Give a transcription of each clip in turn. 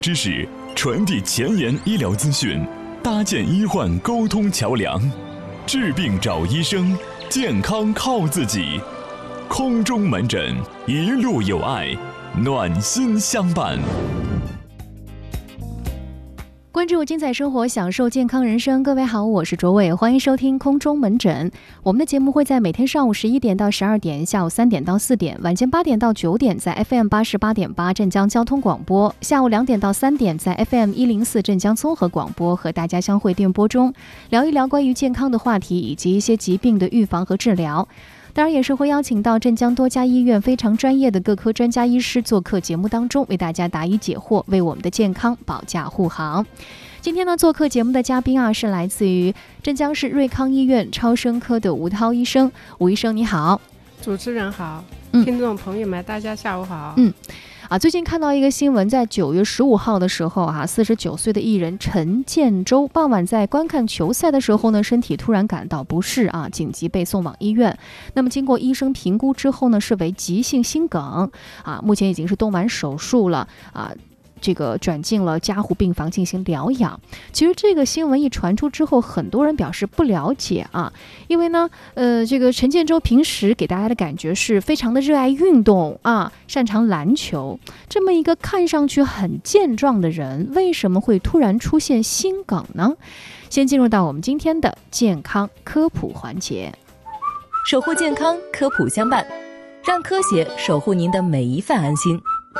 知识传递前沿医疗资讯，搭建医患沟通桥梁，治病找医生，健康靠自己。空中门诊，一路有爱，暖心相伴。 关注精彩生活，享受健康人生。各位好，我是卓伟，欢迎收听空中门诊。我们的节目会在每天上午11点到12点，下午3点到4点，晚间8点到9点在 FM 88.8镇江交通广播，下午2点到3点在 FM 104镇江综合广播和大家相会电波中，聊一聊关于健康的话题以及一些疾病的预防和治疗。当然也是会邀请到镇江多家医院非常专业的各科专家医师做客节目当中，为大家答疑解惑，为我们的健康保驾护航。今天呢，做客节目的嘉宾是来自于镇江市瑞康医院超声科的吴涛医生。吴医生你好。 主持人好，听众朋友们大家下午好。 最近看到一个新闻，在9月15号的时候49岁的艺人陈建州傍晚在观看球赛的时候呢，身体突然感到不适紧急被送往医院。那么经过医生评估之后呢，是为急性心梗目前已经是动完手术了这个转进了加护病房进行疗养。其实这个新闻一传出之后，很多人表示不了解因为呢，这个陈建州平时给大家的感觉是非常的热爱运动擅长篮球。这么一个看上去很健壮的人，为什么会突然出现心梗呢？先进入到我们今天的健康科普环节， 守护健康，科普相伴，让科学守护您的每一份安心。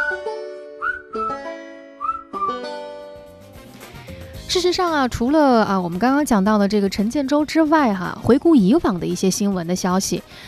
事实上除了我们刚刚讲到的这个陈建州之外回顾以往的一些新闻的消息，